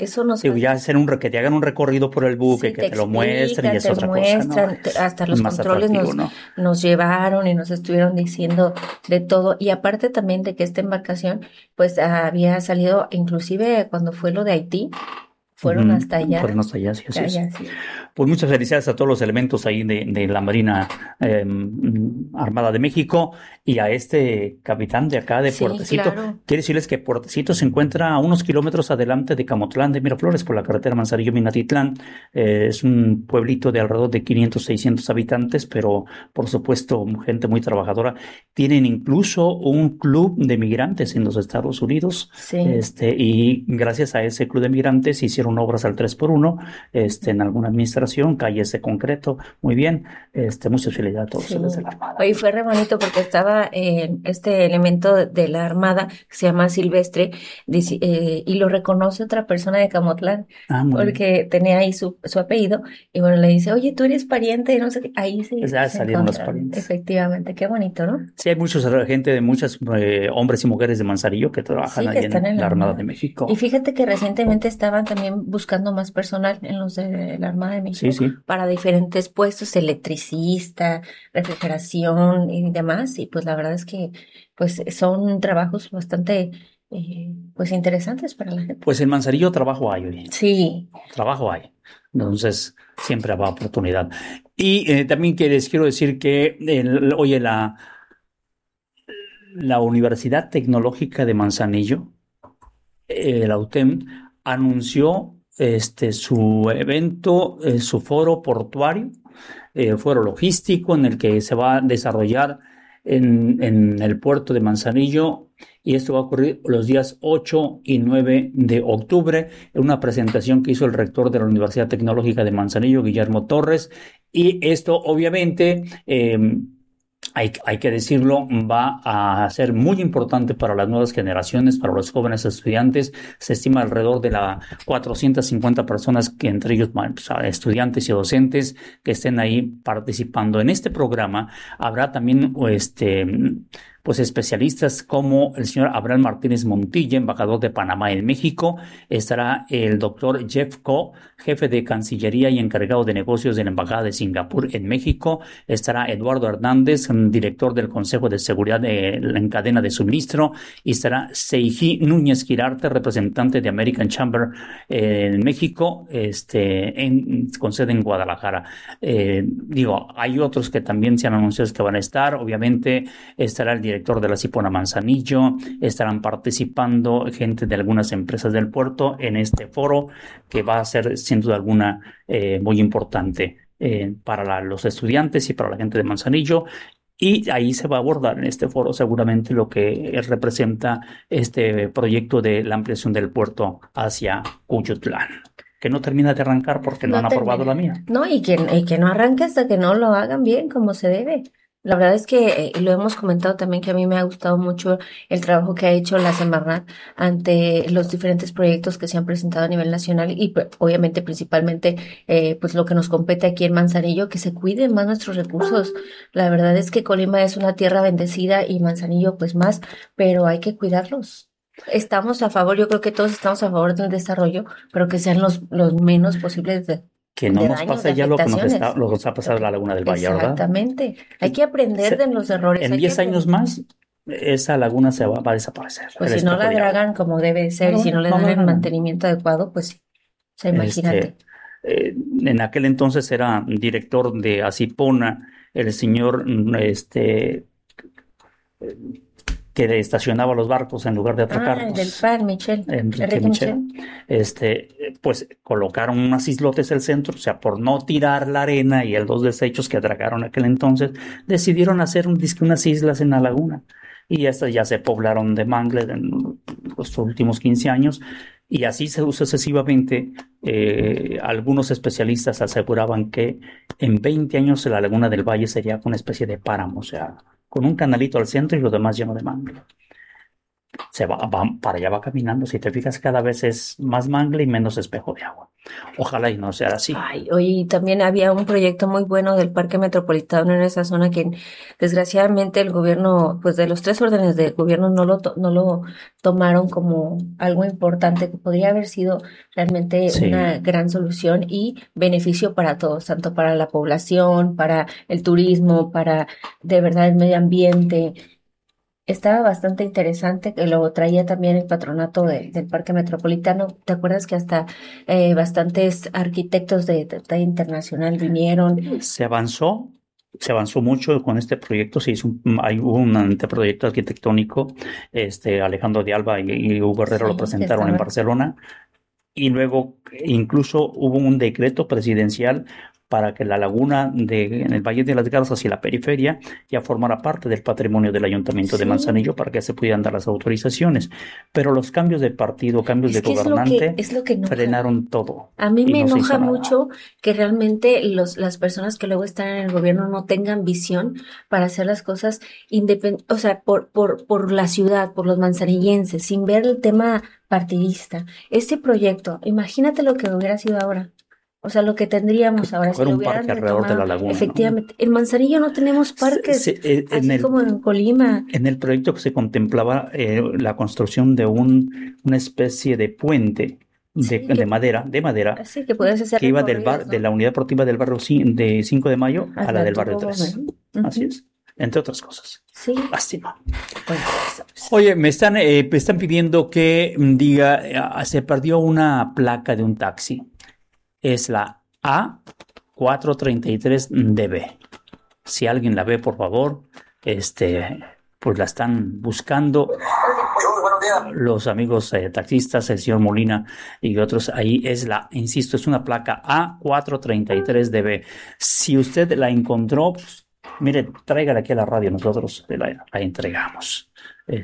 Eso nos Digo, ya falta. hacer que te hagan un recorrido por el buque, Sí, que te te lo muestren, explican, ya es te otra cosa, ¿no? muestran, hasta Es los más controles atractivo, ¿no? nos llevaron y nos estuvieron diciendo de todo. Y aparte también de que esta embarcación, pues había salido, inclusive cuando fue lo de Haití, fueron Ujú. hasta Fueron allá, hasta allá, sí, así es. allá sí. Pues muchas felicidades a todos los elementos ahí de la Marina Armada de México y a este capitán de acá de Sí, Puertecito. claro. Quiero decirles que Puertecito se encuentra a unos kilómetros adelante de Camotlán de Miraflores por la carretera Manzanillo-Minatitlán. Es un pueblito de alrededor de 500, 600 habitantes, pero por supuesto gente muy trabajadora. Tienen incluso un club de migrantes en los Estados Unidos. Sí. Y gracias a ese club de migrantes hicieron obras al 3x1 en alguna administración, calles de concreto, muy bien, muchas felicidades a todos Sí, los de la Armada. oye, fue re bonito porque estaba este elemento de la Armada que se llama Silvestre y lo reconoce otra persona de Camotlán Ah, muy bien. porque tenía ahí su apellido y bueno, le dice, oye, tú eres pariente, no sé qué, ahí Ya se salieron los encontraron, parientes. efectivamente, qué bonito, ¿no? Sí, hay muchos gente de muchos hombres y mujeres de Manzanillo que trabajan Sí, que ahí están en en la la Armada de Armada. Y México. fíjate que recientemente estaban también buscando más personal en los de la Armada de Sí, México sí. para diferentes puestos, electricista, refrigeración y demás. Y pues la verdad es que pues son trabajos bastante pues interesantes para la gente. Pues en Manzanillo trabajo hay, oye. Sí, Trabajo hay. Entonces, siempre habrá oportunidad. Y también que les quiero decir que, oye, la Universidad Tecnológica de Manzanillo, la UTEM, anunció su evento, su foro portuario, foro logístico en el que se va a desarrollar en el puerto de Manzanillo y esto va a ocurrir los días 8 y 9 de octubre en una presentación que hizo el rector de la Universidad Tecnológica de Manzanillo, Guillermo Torres, y esto obviamente hay que decirlo, va a ser muy importante para las nuevas generaciones, para los jóvenes estudiantes. Se estima alrededor de 450 personas, que entre ellos pues, estudiantes y docentes, que estén ahí participando. En este programa habrá también pues especialistas como el señor Abraham Martínez Montilla, embajador de Panamá en México. Estará el doctor Jeff Koh, jefe de Cancillería y encargado de negocios de la Embajada de Singapur en México. Estará Eduardo Hernández, director del Consejo de Seguridad en cadena de suministro, y estará Seiji Núñez Girarte, representante de American Chamber en México, con sede en Guadalajara. Hay otros que también se han anunciado que van a estar. Obviamente estará el director de la Cipona Manzanillo, estarán participando gente de algunas empresas del puerto en este foro que va a ser sin duda alguna muy importante para los estudiantes y para la gente de Manzanillo. Y ahí se va a abordar en este foro seguramente lo que representa este proyecto de la ampliación del puerto hacia Cuyutlán, que no termina de arrancar porque no han no aprobado la termina. mía. No, y que no arranque hasta que no lo hagan bien como se debe. La verdad es que lo hemos comentado también que a mí me ha gustado mucho el trabajo que ha hecho la Semarnat ante los diferentes proyectos que se han presentado a nivel nacional y pues, obviamente principalmente pues lo que nos compete aquí en Manzanillo, que se cuiden más nuestros recursos. La verdad es que Colima es una tierra bendecida y Manzanillo pues más, pero hay que cuidarlos. Estamos a favor, yo creo que todos estamos a favor del desarrollo, pero que sean los menos posibles Que no de nos daños, de pase ya afectaciones. lo que nos ha pasado en la Laguna del Valle, ¿verdad? Exactamente. Hay que aprender de los errores, En hay que 10 años aprender. más, esa laguna va a desaparecer, Pues el si no espejo la de dragan agua. como debe No ser y lo si no hagan, le no lo dan el hagan. mantenimiento adecuado, pues sí. O sea, Este, imagínate. en aquel entonces era director de Asipona, el señor que estacionaba los barcos en lugar de Ah, el del atracarlos, PAN, Michelle. Enrique Enrique Michel. Michelle. Pues colocaron unas islotes en el centro, o sea, por no tirar la arena y los desechos que atracaron en aquel entonces, decidieron hacer unas islas en la laguna. Y estas ya se poblaron de mangle en los últimos 15 años. Y así sucesivamente, algunos especialistas aseguraban que en 20 años la laguna del Valle sería una especie de páramo, o sea, con un canalito al centro y lo demás lleno de mangle. Para allá va caminando, si te fijas, cada vez es más mangle y menos espejo de agua. Ojalá y no sea así. Ay, oye, también había un proyecto muy bueno del Parque Metropolitano en esa zona que desgraciadamente el gobierno, pues de los tres órdenes de gobierno no lo tomaron como algo importante que podría haber sido realmente una Sí. gran solución y beneficio para todos, tanto para la población, para el turismo, para de verdad el medio ambiente. Estaba bastante interesante que lo traía también el patronato del Parque Metropolitano. ¿Te acuerdas que hasta bastantes arquitectos de talla internacional vinieron? Se avanzó, se avanzó mucho con este proyecto. Hay un anteproyecto arquitectónico, Alejandro de Alba y Hugo Herrero lo Sí, que presentaron en estaban. Barcelona. Y luego incluso hubo un decreto presidencial para que la laguna en el Valle de las Garzas y la periferia ya formara parte del patrimonio del Ayuntamiento de Sí, Manzanillo para que se pudieran dar las autorizaciones. Pero los cambios de partido, cambios de es que gobernante, es lo que enoja. frenaron todo A mí y me no se enoja hizo nada. mucho que realmente las personas que luego están en el gobierno no tengan visión para hacer las cosas o sea, por la ciudad, por los manzanillenses, sin ver el tema partidista. Este proyecto, imagínate lo que hubiera sido ahora. O sea, lo que tendríamos ahora si Fuera lo un parque hubieran alrededor de retomado. la laguna, ¿no? Efectivamente, en Manzanillo no tenemos parques, En así el como en Colima. En el proyecto que se contemplaba la construcción de una especie de puente Sí, de madera, así que puedes hacer que iba recorridos, de ¿no? la unidad deportiva del barrio de 5 de Mayo a la Hasta del tu barrio bobo, 3. Así Ujú. es, entre otras cosas. Sí, Lástima. bueno, sabes. Oye, me están pidiendo que diga, se perdió una placa de un taxi. Es la A433DB. Si alguien la ve, por favor, pues la están buscando los amigos taxistas, el señor Molina y otros. Ahí insisto, es una placa A433DB. Si usted la encontró, pues, mire, tráigala aquí a la radio, nosotros la entregamos.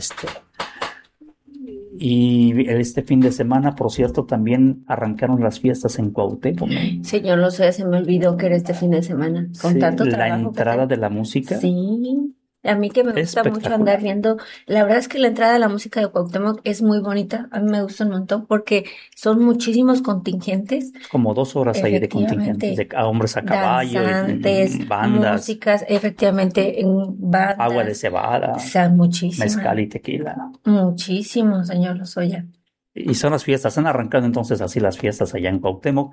Y este fin de semana, por cierto, también arrancaron las fiestas en Cuauhtémoc, ¿no? Señor, no sé, se me olvidó que era este fin de semana, con Sí, tanto la trabajo que entrada tengo. de la música, Sí, a mí que me gusta mucho andar espectacular. viendo, la verdad es que la entrada de la música de Cuauhtémoc es muy bonita, a mí me gusta un montón porque son muchísimos contingentes, Como 2 horas ahí de contingentes, efectivamente, hombres a caballo, danzantes, bandas, músicas, efectivamente, en agua de bandas, o cebada, sea, muchísimas, mezcal y tequila. muchísimo, señor Lozoya. Y son las fiestas, han arrancado entonces así las fiestas allá en Cuauhtémoc,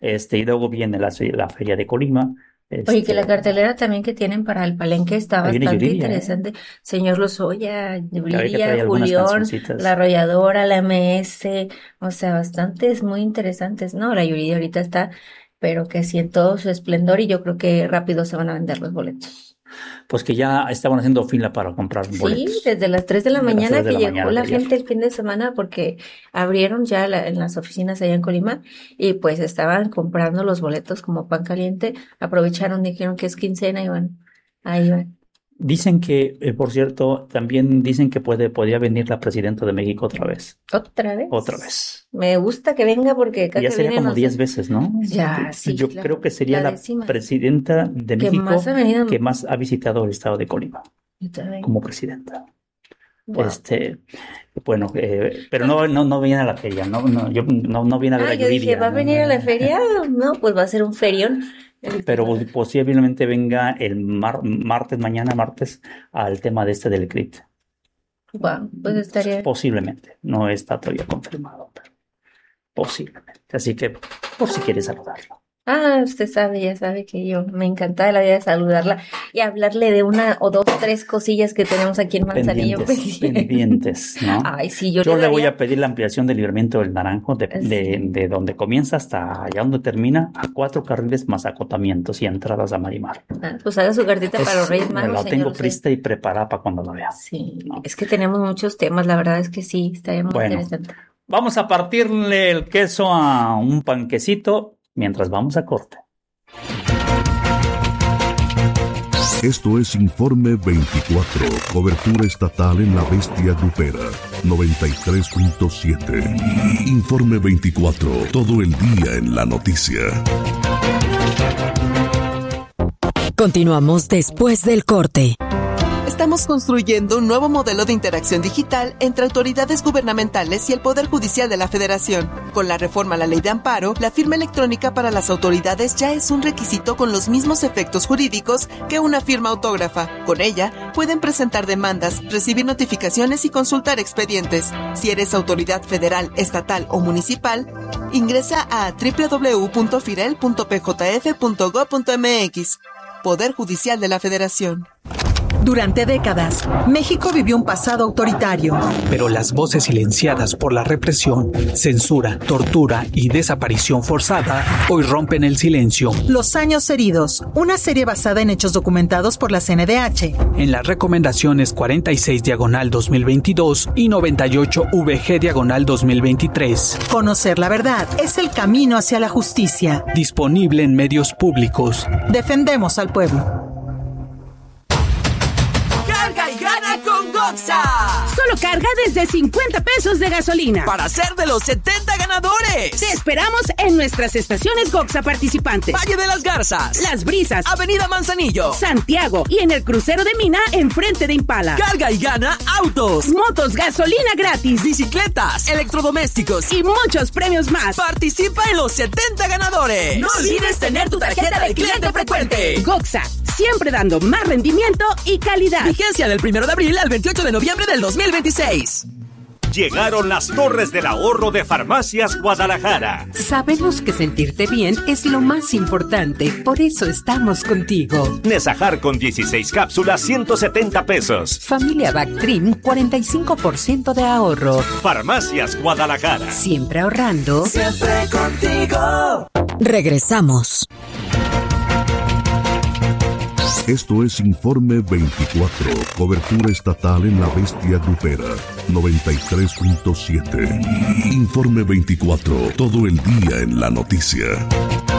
y luego viene la feria de Colima, Oye, que la cartelera también que tienen para el Palenque está ahí viene bastante Yuridia, interesante. Señor Lozoya, que ahorita Yuridia, trae algunas Julián, La cancioncitas. Arrolladora, la MS, o sea, bastantes muy interesantes. No, la Yuridia ahorita está, pero que sí en todo su esplendor y yo creo que rápido se van a vender los boletos. Pues que ya estaban haciendo fila para comprar Sí, boletos desde las 3 de la de las 3 mañana de que la llegó mañana de la ayer. gente el fin de semana porque abrieron ya en las oficinas allá en Colima y pues estaban comprando los boletos como pan caliente. Aprovecharon, dijeron que es quincena y van, ahí van. Dicen que, por cierto, también dicen que podría venir la presidenta de México otra vez. ¿Otra Otra vez? vez. Me gusta que venga porque cada Ya que sería viene como nos... 10 veces, ¿no? Ya, sí, Yo creo que sería la la décima. presidenta de Que más México ha venido. que más ha visitado el estado de Colima Yo también. como presidenta. Wow. Bueno, pero no viene a la feria, no viene a ver a Yo dije, Yuridia, ¿va a ¿no? venir a la feria? No, pues va a ser un ferión. Pero posiblemente venga el mañana martes, al tema del CRIT. Wow, pues estaría... Posiblemente, no está todavía confirmado, pero posiblemente. Así que, por si quieres saludarlo. Ah, usted sabe, ya sabe que yo me encanta la vida de saludarla y hablarle de una o dos, tres cosillas que tenemos aquí en Manzanillo. Pendientes, ¿no? Ay, sí, yo Yo le le voy daría... a pedir la ampliación del libramiento del Naranjo, Sí. de donde comienza hasta allá donde termina, a 4 carriles más acotamientos y entradas a Marimar. Ah, pues haga su cartita para los Reyes Magos, La señor tengo Lozoya. presta y preparada para cuando la vea. Sí, ¿No? es que tenemos muchos temas, la verdad es que sí, estaría muy Bueno, interesante. vamos a partirle el queso a un panquecito mientras vamos a corte. Esto es Informe 24, cobertura estatal en la bestia grupera, 93.7. Informe 24, todo el día en la noticia. Continuamos después del corte. Estamos construyendo un nuevo modelo de interacción digital entre autoridades gubernamentales y el Poder Judicial de la Federación. Con la reforma a la Ley de Amparo, la firma electrónica para las autoridades ya es un requisito con los mismos efectos jurídicos que una firma autógrafa. Con ella, pueden presentar demandas, recibir notificaciones y consultar expedientes. Si eres autoridad federal, estatal o municipal, ingresa a www.firel.pjf.gov.mx. Poder Judicial de la Federación. Durante décadas, México vivió un pasado autoritario. Pero las voces silenciadas por la represión, censura, tortura y desaparición forzada hoy rompen el silencio. Los años heridos, una serie basada en hechos documentados por la CNDH. En las recomendaciones 46/2022 y 98/VG/2023. Conocer la verdad es el camino hacia la justicia. Disponible en medios públicos. Defendemos al pueblo. ¡Carga y gana con Goxa! Solo carga desde 50 pesos de gasolina. Para ser de los 70 ganadores. Te esperamos en nuestras estaciones Goxa participantes. Valle de las Garzas, Las Brisas, Avenida Manzanillo, Santiago y en el crucero de Mina enfrente de Impala. Carga y gana autos, motos, gasolina gratis, bicicletas, electrodomésticos y muchos premios más. Participa en los 70 ganadores. No olvides tener tu tarjeta de cliente frecuente. Goxa, siempre dando más rendimiento y calidad. Vigencia del 1 de abril al 28 de noviembre del 2026. Llegaron las torres del ahorro de Farmacias Guadalajara. Sabemos que sentirte bien es lo más importante, por eso estamos contigo. Nesajar con 16 cápsulas, 170 pesos. Familia Bactrim, 45% de ahorro. Farmacias Guadalajara. Siempre ahorrando. Siempre contigo. Regresamos. Esto es Informe 24, cobertura estatal en la bestia grupera, 93.7. Informe 24, todo el día en la noticia.